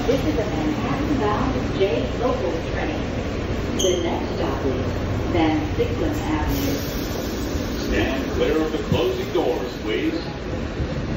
This is a Manhattan-bound J local train. The next stop is Van Sicklen Avenue. Stand clear of the closing doors, please.